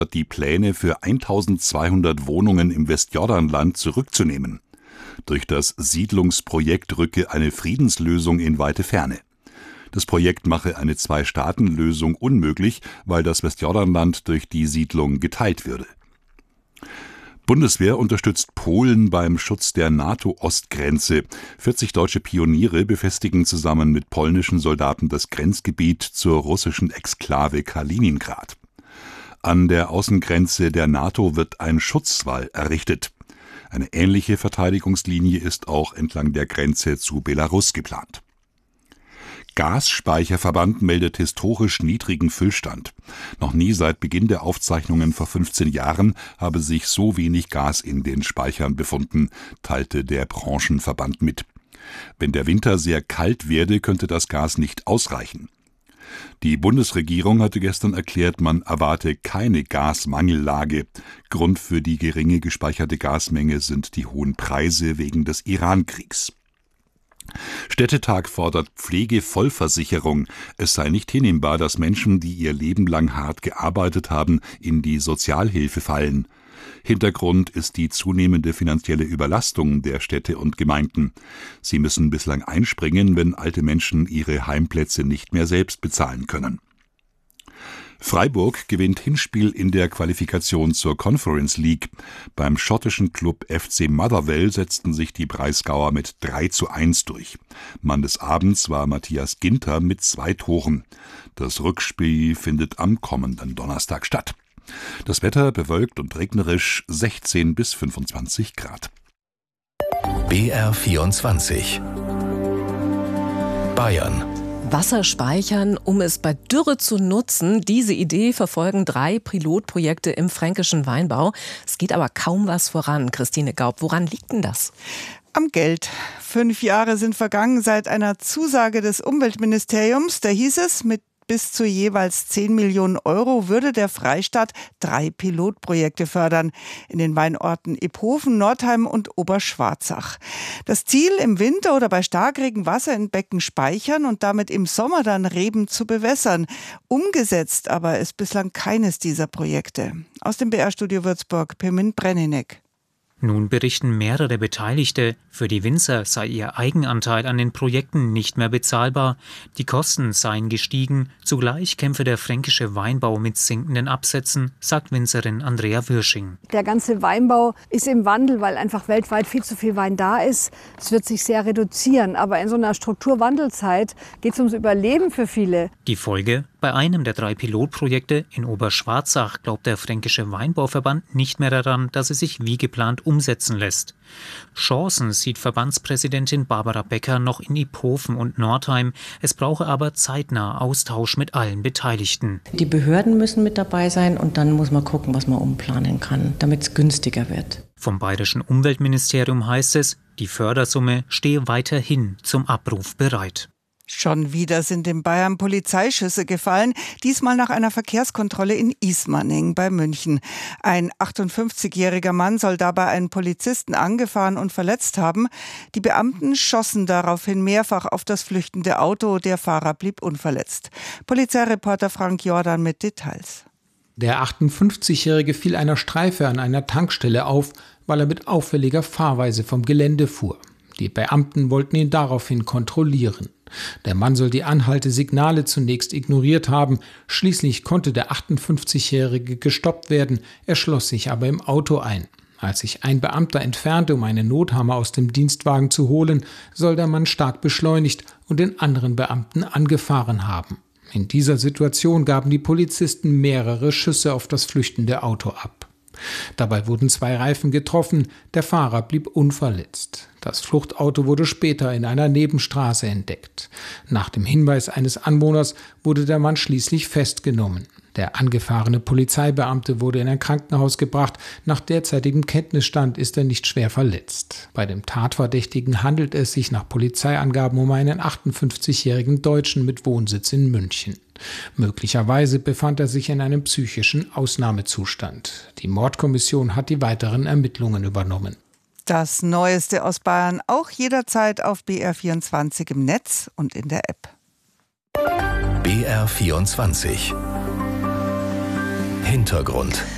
die Pläne für 1200 Wohnungen im Westjordanland zurückzunehmen. Durch das Siedlungsprojekt rücke eine Friedenslösung in weite Ferne. Das Projekt mache eine Zwei-Staaten-Lösung unmöglich, weil das Westjordanland durch die Siedlung geteilt würde. Bundeswehr unterstützt Polen beim Schutz der NATO-Ostgrenze. 40 deutsche Pioniere befestigen zusammen mit polnischen Soldaten das Grenzgebiet zur russischen Exklave Kaliningrad. An der Außengrenze der NATO wird ein Schutzwall errichtet. Eine ähnliche Verteidigungslinie ist auch entlang der Grenze zu Belarus geplant. Gasspeicherverband meldet historisch niedrigen Füllstand. Noch nie seit Beginn der Aufzeichnungen vor 15 Jahren habe sich so wenig Gas in den Speichern befunden, teilte der Branchenverband mit. Wenn der Winter sehr kalt werde, könnte das Gas nicht ausreichen. Die Bundesregierung hatte gestern erklärt, man erwarte keine Gasmangellage. Grund für die geringe gespeicherte Gasmenge sind die hohen Preise wegen des Iran-Kriegs. Städtetag fordert Pflegevollversicherung. Es sei nicht hinnehmbar, dass Menschen, die ihr Leben lang hart gearbeitet haben, in die Sozialhilfe fallen. Hintergrund ist die zunehmende finanzielle Überlastung der Städte und Gemeinden. Sie müssen bislang einspringen, wenn alte Menschen ihre Heimplätze nicht mehr selbst bezahlen können. Freiburg gewinnt Hinspiel in der Qualifikation zur Conference League. Beim schottischen Klub FC Motherwell setzten sich die Breisgauer mit 3:1 durch. Mann des Abends war Matthias Ginter mit 2 Toren. Das Rückspiel findet am kommenden Donnerstag statt. Das Wetter bewölkt und regnerisch, 16 bis 25 Grad. BR24 Bayern. Wasser speichern, um es bei Dürre zu nutzen. Diese Idee verfolgen 3 Pilotprojekte im fränkischen Weinbau. Es geht aber kaum was voran. Christine Gaub, woran liegt denn das? Am Geld. 5 Jahre sind vergangen seit einer Zusage des Umweltministeriums. Da hieß es, mit bis zu jeweils 10 Millionen Euro würde der Freistaat 3 Pilotprojekte fördern. In den Weinorten Iphofen, Nordheim und Oberschwarzach. Das Ziel, im Winter oder bei Starkregen Wasser in Becken speichern und damit im Sommer dann Reben zu bewässern. Umgesetzt aber ist bislang keines dieser Projekte. Aus dem BR-Studio Würzburg, Pirmin Brenninek. Nun berichten mehrere Beteiligte, für die Winzer sei ihr Eigenanteil an den Projekten nicht mehr bezahlbar, die Kosten seien gestiegen, zugleich kämpfe der fränkische Weinbau mit sinkenden Absätzen, sagt Winzerin Andrea Würsching. Der ganze Weinbau ist im Wandel, weil einfach weltweit viel zu viel Wein da ist. Es wird sich sehr reduzieren, aber in so einer Strukturwandelzeit geht es ums Überleben für viele. Die Folge? Bei einem der 3 Pilotprojekte in Oberschwarzach glaubt der fränkische Weinbauverband nicht mehr daran, dass es sich wie geplant umsetzen lässt. Chancen sieht Verbandspräsidentin Barbara Becker noch in Iphofen und Nordheim. Es brauche aber zeitnah Austausch mit allen Beteiligten. Die Behörden müssen mit dabei sein und dann muss man gucken, was man umplanen kann, damit es günstiger wird. Vom bayerischen Umweltministerium heißt es, die Fördersumme stehe weiterhin zum Abruf bereit. Schon wieder sind in Bayern Polizeischüsse gefallen, diesmal nach einer Verkehrskontrolle in Ismaning bei München. Ein 58-jähriger Mann soll dabei einen Polizisten angefahren und verletzt haben. Die Beamten schossen daraufhin mehrfach auf das flüchtende Auto, der Fahrer blieb unverletzt. Polizeireporter Frank Jordan mit Details. Der 58-Jährige fiel einer Streife an einer Tankstelle auf, weil er mit auffälliger Fahrweise vom Gelände fuhr. Die Beamten wollten ihn daraufhin kontrollieren. Der Mann soll die Anhaltesignale zunächst ignoriert haben. Schließlich konnte der 58-Jährige gestoppt werden, er schloss sich aber im Auto ein. Als sich ein Beamter entfernte, um einen Nothammer aus dem Dienstwagen zu holen, soll der Mann stark beschleunigt und den anderen Beamten angefahren haben. In dieser Situation gaben die Polizisten mehrere Schüsse auf das flüchtende Auto ab. Dabei wurden 2 Reifen getroffen, der Fahrer blieb unverletzt. Das Fluchtauto wurde später in einer Nebenstraße entdeckt. Nach dem Hinweis eines Anwohners wurde der Mann schließlich festgenommen. Der angefahrene Polizeibeamte wurde in ein Krankenhaus gebracht. Nach derzeitigem Kenntnisstand ist er nicht schwer verletzt. Bei dem Tatverdächtigen handelt es sich nach Polizeiangaben um einen 58-jährigen Deutschen mit Wohnsitz in München. Möglicherweise befand er sich in einem psychischen Ausnahmezustand. Die Mordkommission hat die weiteren Ermittlungen übernommen. Das Neueste aus Bayern auch jederzeit auf BR24 im Netz und in der App. BR24 Hintergrund